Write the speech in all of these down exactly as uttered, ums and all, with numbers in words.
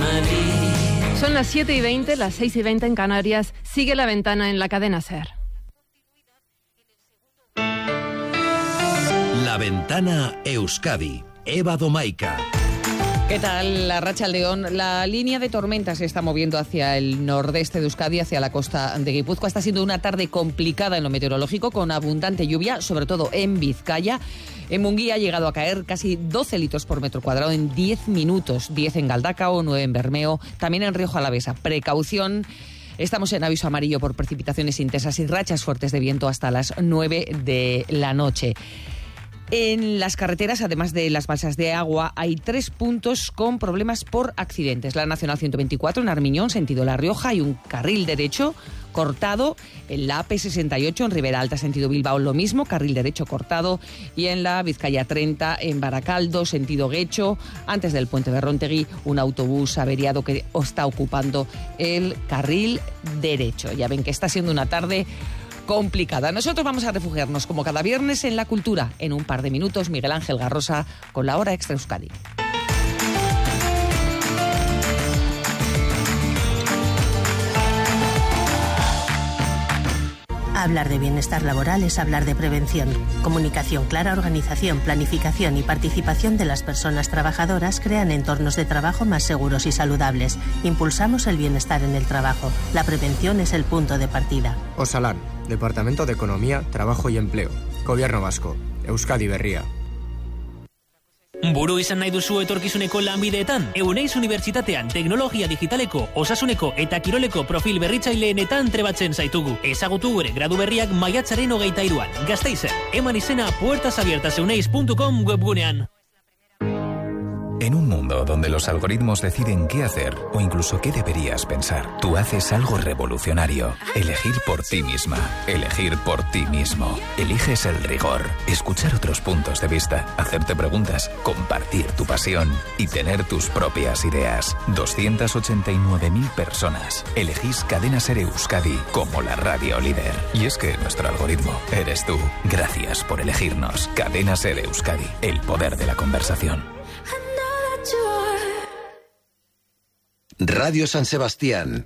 Son las siete y veinte, las seis y veinte en Canarias. Sigue La Ventana en la cadena SER. La Ventana Euskadi. Eva Domaica. ¿Qué tal, la Arratsaldeon? La línea de tormenta se está moviendo hacia el nordeste de Euskadi, hacia la costa de Guipúzcoa. Está siendo una tarde complicada en lo meteorológico, con abundante lluvia, sobre todo en Vizcaya. En Munguía ha llegado a caer casi doce litros por metro cuadrado en diez minutos, diez en Galdacao, nueve en Bermeo, también en Rioja Alavesa. Precaución. Estamos en aviso amarillo por precipitaciones intensas y rachas fuertes de viento hasta las nueve de la noche. En las carreteras, además de las balsas de agua, hay tres puntos con problemas por accidentes. La Nacional ciento veinticuatro en Armiñón, sentido La Rioja, hay un carril derecho cortado. En la A P sesenta y ocho en Ribera Alta, sentido Bilbao, lo mismo, carril derecho cortado. Y en la Vizcaya treinta en Baracaldo, sentido Guecho, antes del puente de Rontegui, un autobús averiado que está ocupando el carril derecho. Ya ven que está siendo una tarde complicada. Nosotros vamos a refugiarnos como cada viernes en la cultura. En un par de minutos, Miguel Ángel Garrosa con la Hora Extra Euskadi. Hablar de bienestar laboral es hablar de prevención. Comunicación clara, organización, planificación y participación de las personas trabajadoras crean entornos de trabajo más seguros y saludables. Impulsamos el bienestar en el trabajo. La prevención es el punto de partida. Osalan, Departamento de Economía, Trabajo y Empleo. Gobierno Vasco. Euskadi Berria. Buru izan nahi duzu etorkizuneko lanbideetan? Euneiz Unibertsitatean teknologia digitaleko, osasuneko eta kiroleko profil berritzaileenetan trebatzen zaitugu. Ezagutu gure gradu berriak maiatzaren hogeita hiruan. Gasteizen, eman izena puertas abiertas euneiz punto com webgunean. En un mundo donde los algoritmos deciden qué hacer o incluso qué deberías pensar, tú haces algo revolucionario. Elegir por ti misma. Elegir por ti mismo. Eliges el rigor. Escuchar otros puntos de vista. Hacerte preguntas. Compartir tu pasión. Y tener tus propias ideas. doscientas ochenta y nueve mil personas. Elegís Cadena SER Euskadi como la radio líder. Y es que nuestro algoritmo eres tú. Gracias por elegirnos. Cadena SER Euskadi. El poder de la conversación. Radio San Sebastián.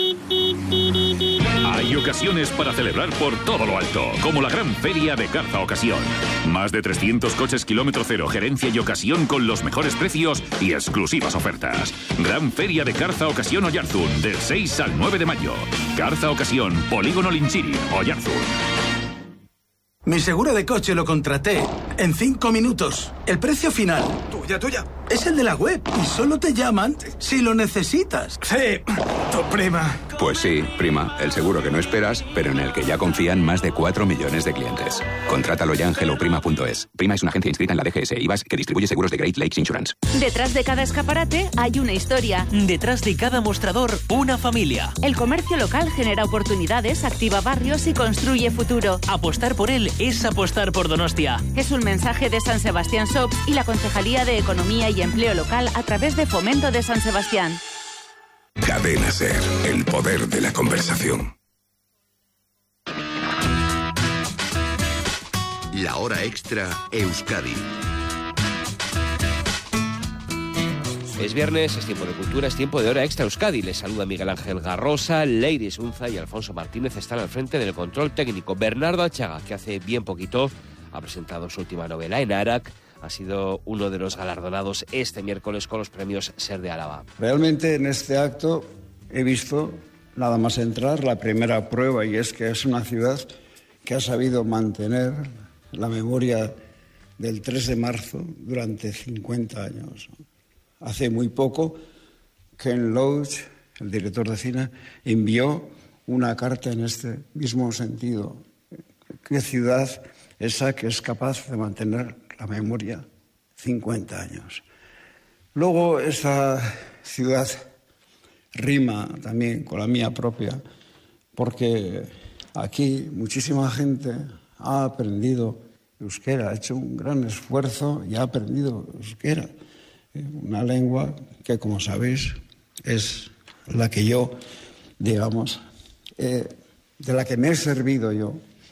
Hay ocasiones para celebrar por todo lo alto, como la gran feria de Garza Ocasión. Más de trescientos coches kilómetro cero, gerencia y ocasión con los mejores precios y exclusivas ofertas. Gran feria de Garza Ocasión Oyarzún, del seis al nueve de mayo. Garza Ocasión, Polígono Linchiri, Oyarzún. Mi seguro de coche lo contraté en cinco minutos. El precio final, tuya, tuya, es el de la web y solo te llaman si lo necesitas. Sí, tu prima. Pues sí, prima, el seguro que no esperas, pero en el que ya confían más de cuatro millones de clientes. Contrátalo ya en hello prima punto es. Prima es una agencia inscrita en la D G S e I V A S que distribuye seguros de Great Lakes Insurance. Detrás de cada escaparate hay una historia. Detrás de cada mostrador, una familia. El comercio local genera oportunidades, activa barrios y construye futuro. Apostar por él es apostar por Donostia. Es un mensaje de San Sebastián Shops y la Concejalía de Economía y Empleo Local a través de Fomento de San Sebastián. Cadena SER, el poder de la conversación. La Hora Extra Euskadi. Es viernes, es tiempo de cultura, es tiempo de Hora Extra Euskadi. Les saluda Miguel Ángel Garrosa, Leiris Unza y Alfonso Martínez están al frente del control técnico. Bernardo Achaga, que hace bien poquito ha presentado su última novela en Arak, ha sido uno de los galardonados este miércoles con los premios SER de Álava. Realmente en este acto he visto, nada más entrar, la primera prueba, y es que es una ciudad que ha sabido mantener la memoria del tres de marzo durante cincuenta años. Hace muy poco, Ken Loach, el director de cine, envió una carta en este mismo sentido. ¿Qué ciudad esa que es capaz de mantener la memoria cincuenta años? Luego, esa ciudad rima también con la mía propia, porque aquí muchísima gente ha aprendido euskera, ha hecho un gran esfuerzo y ha aprendido euskera. Una lengua que, como sabéis, es la que yo, digamos, eh, de la que me he servido yo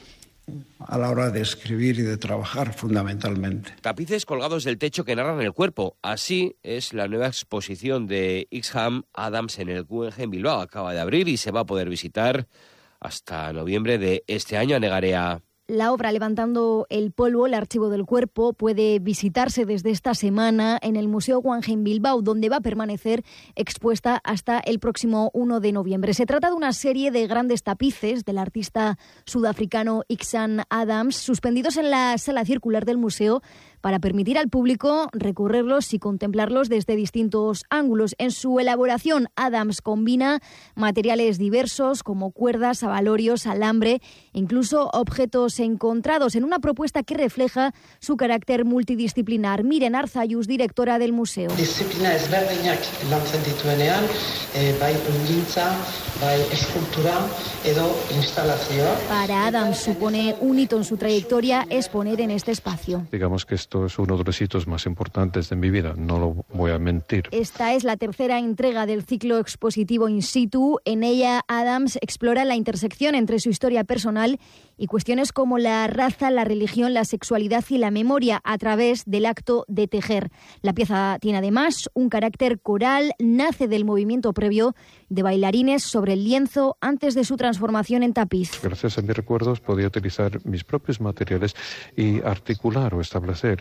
a la hora de escribir y de trabajar, fundamentalmente. Tapices colgados del techo que narran el cuerpo. Así es la nueva exposición de Ixcham Adams en el Guggenheim Bilbao. Acaba de abrir y se va a poder visitar hasta noviembre de este año. A Negarea. La obra Levantando el polvo, el archivo del cuerpo, puede visitarse desde esta semana en el Museo Guggenheim Bilbao, donde va a permanecer expuesta hasta el próximo uno de noviembre. Se trata de una serie de grandes tapices del artista sudafricano Ixcham Adams, suspendidos en la sala circular del museo para permitir al público recorrerlos y contemplarlos desde distintos ángulos. En su elaboración, Adams combina materiales diversos como cuerdas, abalorios, alambre, incluso objetos encontrados en una propuesta que refleja su carácter multidisciplinar. Miren Arzayus, directora del museo. Disciplina ezberdinak lantzen dituenean, eh, bai ungintza, bai eskultura edo instalazioa. Para Adams supone un hito en su trayectoria exponer en este espacio. Digamos que esto es uno de los hitos más importantes de mi vida, no lo voy a mentir. Esta es la tercera entrega del ciclo expositivo In Situ. En ella, Adams explora la intersección entre su historia personal y cuestiones como la raza, la religión, la sexualidad y la memoria a través del acto de tejer. La pieza tiene además un carácter coral, nace del movimiento previo de bailarines sobre el lienzo antes de su transformación en tapiz. Gracias a mis recuerdos podía utilizar mis propios materiales y articular o establecer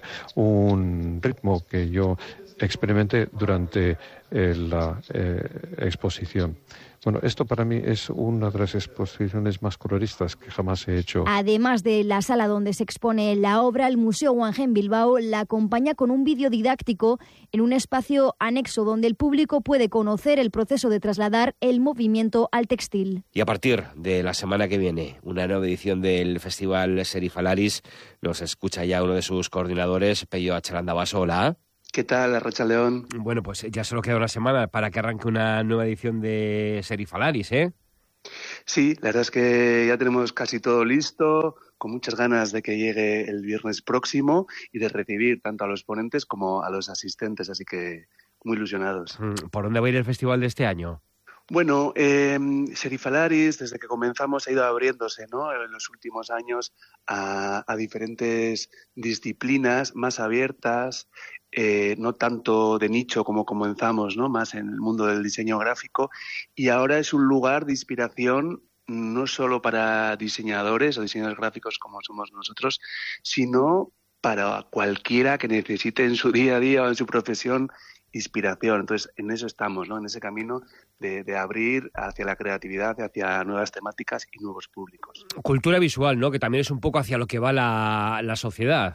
un ritmo que yo experimenté durante eh, la eh, exposición. Bueno, esto para mí es una de las exposiciones más coloristas que jamás he hecho. Además de la sala donde se expone la obra, el Museo Guggenheim Bilbao la acompaña con un vídeo didáctico en un espacio anexo donde el público puede conocer el proceso de trasladar el movimiento al textil. Y a partir de la semana que viene, una nueva edición del Festival Serifalaris, nos escucha ya uno de sus coordinadores, Pello Acharandabaso. Hola. ¿Qué tal, Arratsaldeon? Bueno, pues ya solo queda una semana para que arranque una nueva edición de Serifalaris, ¿eh? Sí, la verdad es que ya tenemos casi todo listo, con muchas ganas de que llegue el viernes próximo y de recibir tanto a los ponentes como a los asistentes, así que muy ilusionados. ¿Por dónde va a ir el festival de este año? Bueno, eh, Serifalaris, desde que comenzamos, ha ido abriéndose, ¿no?, en los últimos años a, a diferentes disciplinas más abiertas, eh, no tanto de nicho como comenzamos, ¿no?, más en el mundo del diseño gráfico, y ahora es un lugar de inspiración no solo para diseñadores o diseñadores gráficos como somos nosotros, sino para cualquiera que necesite en su día a día o en su profesión inspiración. Entonces, en eso estamos, ¿no?, en ese camino de, de abrir hacia la creatividad, hacia nuevas temáticas y nuevos públicos. Cultura visual, ¿no?, que también es un poco hacia lo que va la, la sociedad.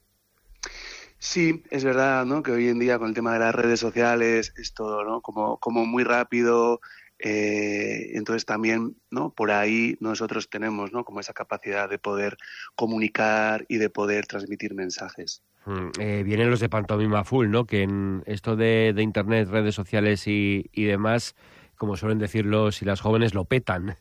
Sí, es verdad, ¿no?, que hoy en día con el tema de las redes sociales es todo, ¿no?, como, como muy rápido. Eh, entonces también, ¿no?, por ahí nosotros tenemos, ¿no?, como esa capacidad de poder comunicar y de poder transmitir mensajes. Mm, eh, vienen los de pantomima full, ¿no?, que en esto de, de internet, redes sociales y, y demás, como suelen decir los y las jóvenes, lo petan.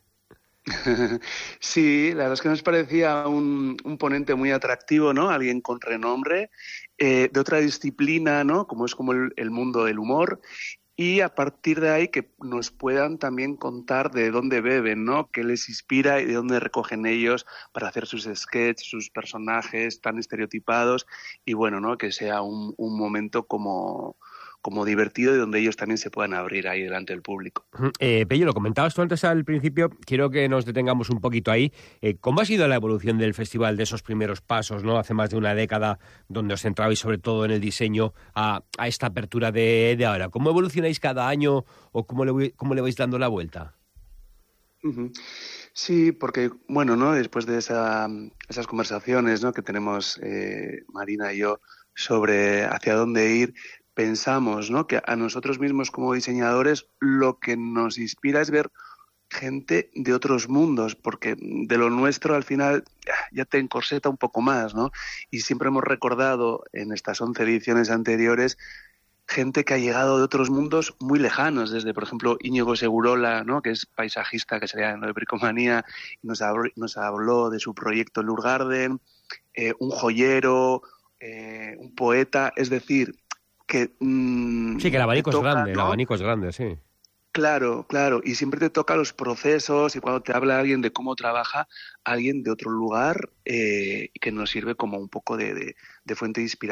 Sí, la verdad es que nos parecía un, un ponente muy atractivo, ¿no?, alguien con renombre, eh, de otra disciplina, ¿no?, como es como el, el mundo del humor. Y a partir de ahí que nos puedan también contar de dónde beben, ¿no?, qué les inspira y de dónde recogen ellos para hacer sus sketches, sus personajes tan estereotipados, y bueno, ¿no?, que sea un, un momento como, como divertido y donde ellos también se puedan abrir ahí delante del público. Eh, Pello, lo comentabas tú antes al principio, quiero que nos detengamos un poquito ahí. Eh, ¿Cómo ha sido la evolución del festival de esos primeros pasos, ¿no?, hace más de una década, donde os centrabais sobre todo en el diseño, a, a esta apertura de, de ahora? ¿Cómo evolucionáis cada año o cómo le, cómo le vais dando la vuelta? Uh-huh. Sí, porque, bueno, ¿no?, después de esa, esas conversaciones, ¿no?, que tenemos eh, Marina y yo sobre hacia dónde ir, pensamos, ¿no?, que a nosotros mismos como diseñadores lo que nos inspira es ver gente de otros mundos, porque de lo nuestro al final ya te encorseta un poco más, ¿no? Y siempre hemos recordado en estas once ediciones anteriores gente que ha llegado de otros mundos muy lejanos, desde, por ejemplo, Íñigo Segurola, ¿no?, que es paisajista, que sería en lo de Bricomanía, y nos habló, nos habló de su proyecto Lurgarden, eh, un joyero, eh, un poeta, es decir, que... Mmm, sí, que el abanico toca, es grande, ¿no?, el abanico es grande, sí. Claro, claro, y siempre te toca los procesos y cuando te habla alguien de cómo trabaja, alguien de otro lugar eh, que nos sirve como un poco de, de, de fuente de inspiración.